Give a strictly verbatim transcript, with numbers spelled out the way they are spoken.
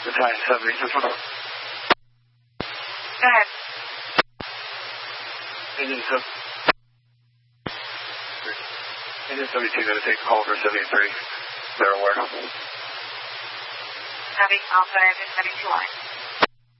Battalion seventy, this one. Go ahead. Engine seven. Engine seventy-two, going to take a call for seventy-three. They're aware. Copy, Alpha Engine seventy-two line.